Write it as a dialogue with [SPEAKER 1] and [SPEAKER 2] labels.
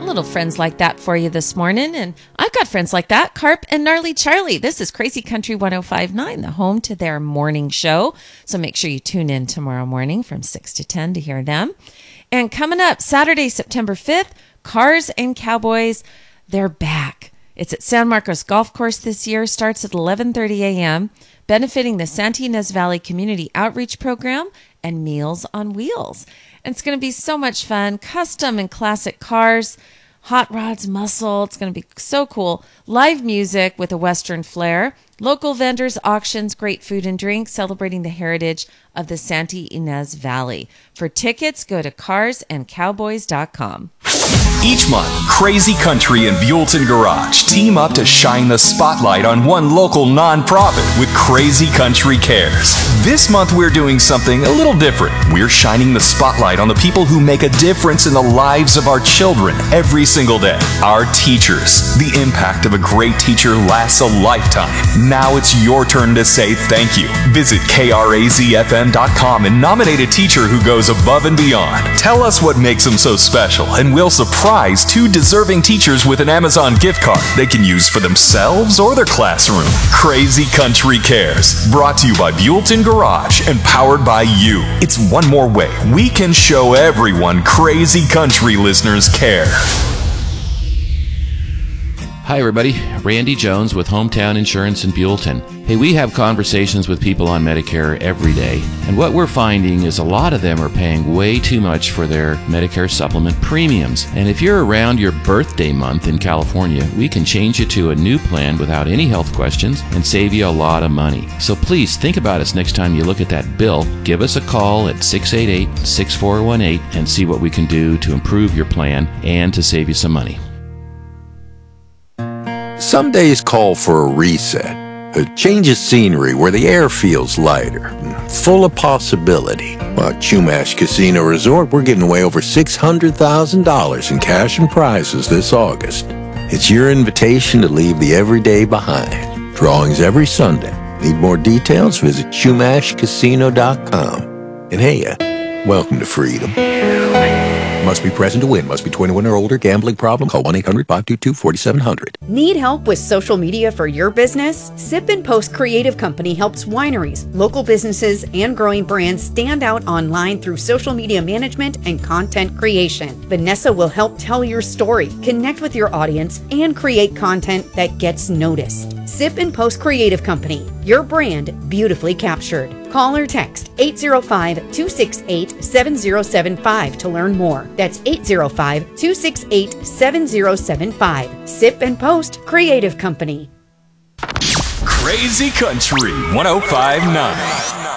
[SPEAKER 1] Little friends like that for you this morning. And I've got friends like that, Carp and Gnarly Charlie. This is Crazy Country 105.9, the home to their morning show. So make sure you tune in tomorrow morning from 6 to 10 to hear them. And coming up Saturday, September 5th, Cars and Cowboys, they're back. It's at San Marcos Golf Course this year, starts at 11:30 a.m., benefiting the Santa Ynez Valley Community Outreach Program and Meals on Wheels. And it's going to be so much fun, custom and classic cars, hot rods, muscle. It's going to be so cool. Live music with a Western flair. Local vendors, auctions, great food and drink, celebrating the heritage of the Santa Ynez Valley. For tickets, go to carsandcowboys.com.
[SPEAKER 2] Each month, Crazy Country and Buellton Garage team up to shine the spotlight on one local nonprofit with Crazy Country Cares. This month, we're doing something a little different. We're shining the spotlight on the people who make a difference in the lives of our children every single day. Our teachers. The impact of a great teacher lasts a lifetime. Now it's your turn to say thank you. Visit KRAZFM.com and nominate a teacher who goes above and beyond. Tell us what makes them so special, and we'll surprise two deserving teachers with an Amazon gift card they can use for themselves or their classroom. Crazy Country Cares, brought to you by Buellton Garage and powered by you. It's one more way we can show everyone Crazy Country listeners care.
[SPEAKER 3] Hi everybody, Randy Jones with Hometown Insurance in Buellton. Hey, we have conversations with people on Medicare every day, and what we're finding is a lot of them are paying way too much for their Medicare supplement premiums. And if you're around your birthday month in California, we can change you to a new plan without any health questions and save you a lot of money. So please think about us next time you look at that bill. Give us a call at 688-6418 and see what we can do to improve your plan and to save you some money.
[SPEAKER 4] Some days call for a reset, a change of scenery where the air feels lighter, full of possibility. While at Chumash Casino Resort, we're giving away over $600,000 in cash and prizes this August. It's your invitation to leave the everyday behind. Drawings every Sunday. Need more details? Visit ChumashCasino.com. And hey, welcome to freedom. Must be present to win. Must be 21 or older. Gambling problem? Call 1-800-522-4700.
[SPEAKER 5] Need help with social media for your business? Sip and Post Creative Company helps wineries, local businesses, and growing brands stand out online through social media management and content creation. Vanessa will help tell your story, connect with your audience, and create content that gets noticed. Sip and Post Creative Company, your brand beautifully captured. Call or text 805-268-7075 to learn more. That's 805-268-7075. Sip and Post Creative Company.
[SPEAKER 2] Crazy Country 105.9.